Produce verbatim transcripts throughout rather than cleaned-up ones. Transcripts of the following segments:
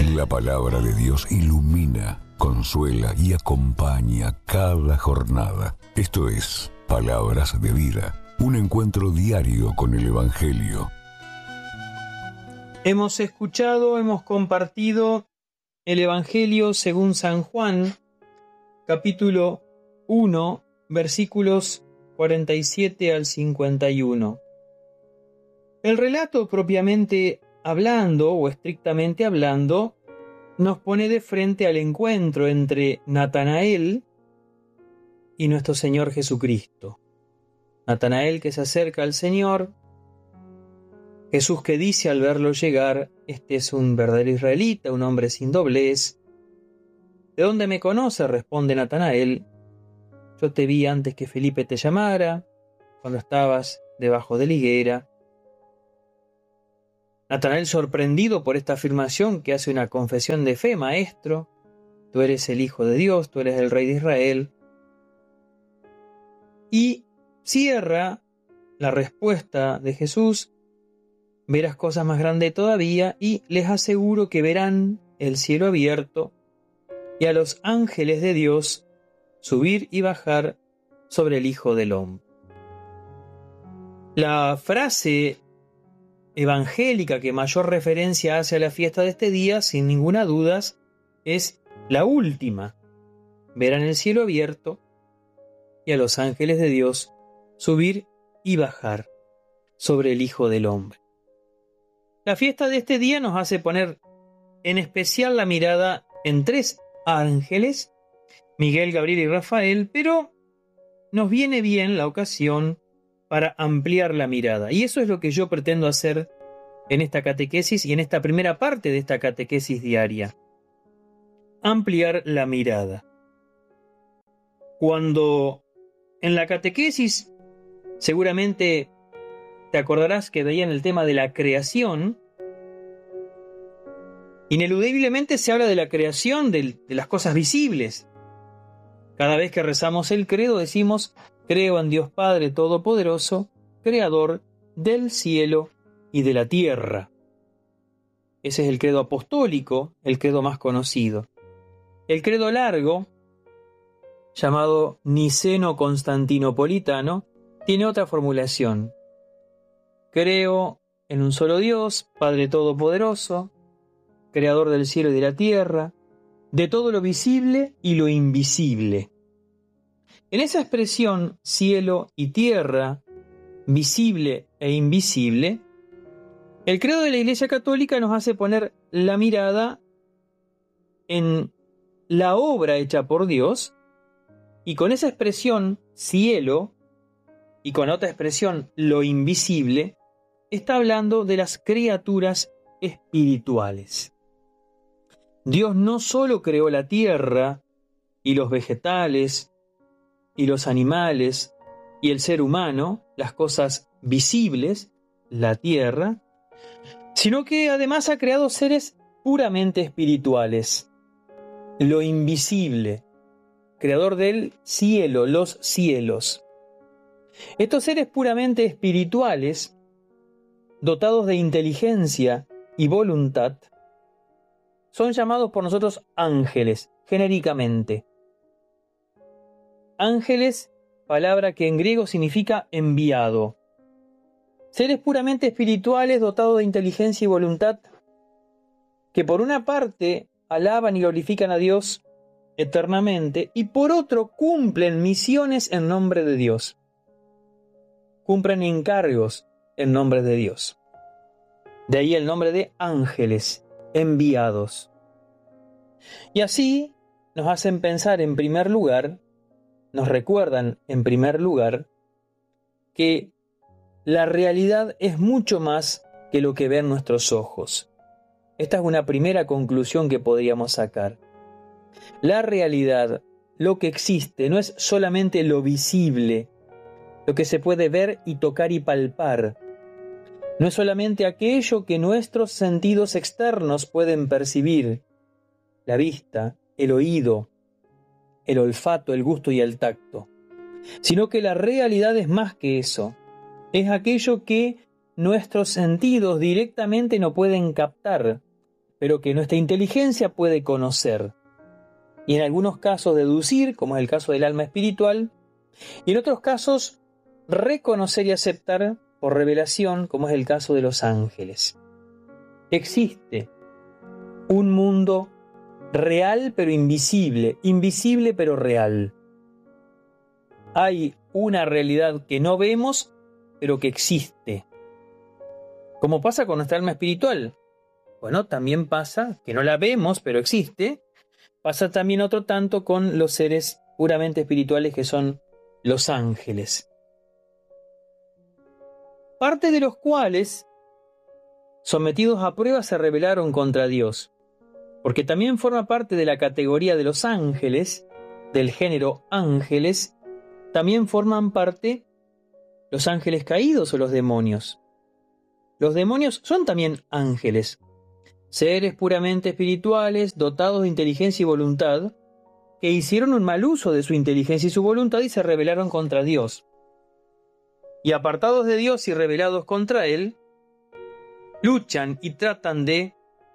La palabra de Dios ilumina, consuela y acompaña cada jornada. Esto es Palabras de Vida, un encuentro diario con el Evangelio. Hemos escuchado, hemos compartido el Evangelio según San Juan, capítulo uno, versículos cuarenta y siete al cincuenta y uno. El relato propiamente hablando o estrictamente hablando nos pone de frente al encuentro entre Natanael y nuestro Señor Jesucristo. Natanael que se acerca al Señor, Jesús que dice al verlo llegar: este es un verdadero israelita, un hombre sin doblez. ¿De dónde me conoce?, responde Natanael. Yo te vi antes que Felipe te llamara, cuando estabas debajo de la higuera. Natanael, sorprendido por esta afirmación, que hace una confesión de fe: Maestro, tú eres el Hijo de Dios, tú eres el Rey de Israel. Y cierra la respuesta de Jesús: verás cosas más grandes todavía, y les aseguro que verán el cielo abierto y a los ángeles de Dios subir y bajar sobre el Hijo del Hombre. La frase evangélica que mayor referencia hace a la fiesta de este día, sin ninguna duda, es la última: verán el cielo abierto y a los ángeles de Dios subir y bajar sobre el Hijo del Hombre. La fiesta de este día nos hace poner en especial la mirada en tres ángeles, Miguel, Gabriel y Rafael, pero nos viene bien la ocasión para ampliar la mirada. Y eso es lo que yo pretendo hacer en esta catequesis y en esta primera parte de esta catequesis diaria. Ampliar la mirada. Cuando en la catequesis seguramente te acordarás que veían el tema de la creación, ineludiblemente se habla de la creación de, de las cosas visibles. Cada vez que rezamos el credo decimos: creo en Dios Padre Todopoderoso, Creador del cielo y de la tierra. Ese es el credo apostólico, el credo más conocido. El credo largo, llamado niceno-constantinopolitano, tiene otra formulación: creo en un solo Dios, Padre Todopoderoso, Creador del cielo y de la tierra, de todo lo visible y lo invisible. En esa expresión, cielo y tierra, visible e invisible, el credo de la Iglesia Católica nos hace poner la mirada en la obra hecha por Dios, y con esa expresión, cielo, y con otra expresión, lo invisible, está hablando de las criaturas espirituales. Dios no solo creó la tierra y los vegetales y los animales y el ser humano, las cosas visibles, la tierra, sino que además ha creado seres puramente espirituales, lo invisible, creador del cielo, los cielos. Estos seres puramente espirituales, dotados de inteligencia y voluntad, son llamados por nosotros ángeles, genéricamente. Ángeles, palabra que en griego significa enviado. Seres puramente espirituales dotados de inteligencia y voluntad, que por una parte alaban y glorifican a Dios eternamente, y por otro cumplen misiones en nombre de Dios. Cumplen encargos en nombre de Dios. De ahí el nombre de ángeles, enviados. Y así nos hacen pensar en primer lugar, nos recuerdan en primer lugar, que la realidad es mucho más que lo que ven nuestros ojos. Esta es una primera conclusión que podríamos sacar. La realidad, lo que existe, no es solamente lo visible, lo que se puede ver y tocar y palpar. No es solamente aquello que nuestros sentidos externos pueden percibir, la vista, el oído, el olfato, el gusto y el tacto, sino que la realidad es más que eso. Es aquello que nuestros sentidos directamente no pueden captar, pero que nuestra inteligencia puede conocer. Y en algunos casos deducir, como es el caso del alma espiritual, y en otros casos reconocer y aceptar por revelación, como es el caso de los ángeles. Existe un mundo real pero invisible, invisible pero real. Hay una realidad que no vemos, pero que existe. Como pasa con nuestra alma espiritual. Bueno, también pasa que no la vemos, pero existe. Pasa también otro tanto con los seres puramente espirituales que son los ángeles. Parte de los cuales, sometidos a prueba, se rebelaron contra Dios. Porque también forma parte de la categoría de los ángeles, del género ángeles, también forman parte los ángeles caídos o los demonios. Los demonios son también ángeles, seres puramente espirituales, dotados de inteligencia y voluntad, que hicieron un mal uso de su inteligencia y su voluntad y se rebelaron contra Dios. Y apartados de Dios y rebelados contra Él, luchan y tratan de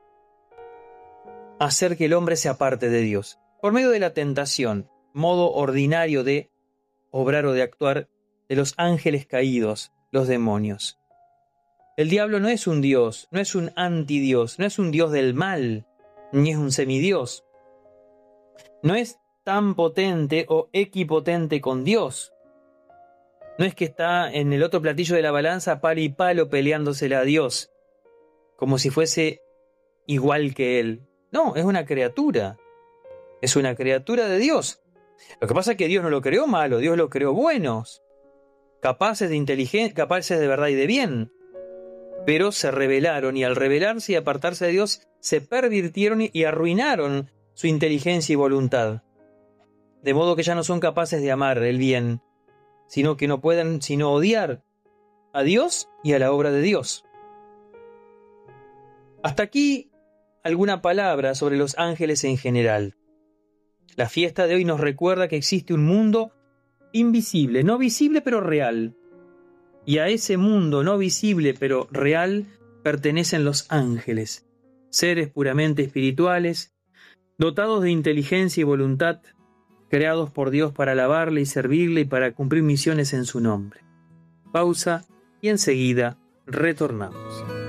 hacer que el hombre se aparte de Dios, por medio de la tentación, modo ordinario de obrar o de actuar de los ángeles caídos, los demonios. El diablo no es un dios, no es un antidios, no es un dios del mal, ni es un semidios. No es tan potente o equipotente con Dios. No es que está en el otro platillo de la balanza palo y palo peleándosela a Dios, como si fuese igual que Él. No, es una criatura. Es una criatura de Dios. Lo que pasa es que Dios no lo creó malo, Dios lo creó buenos, capaces de inteligencia, capaces de verdad y de bien. Pero se rebelaron y al rebelarse y apartarse de Dios se pervirtieron y arruinaron su inteligencia y voluntad. De modo que ya no son capaces de amar el bien, sino que no pueden sino odiar a Dios y a la obra de Dios. Hasta aquí alguna palabra sobre los ángeles en general. La fiesta de hoy nos recuerda que existe un mundo invisible, no visible pero real. Y a ese mundo no visible pero real pertenecen los ángeles, seres puramente espirituales, dotados de inteligencia y voluntad, creados por Dios para alabarle y servirle y para cumplir misiones en su nombre. Pausa y enseguida retornamos.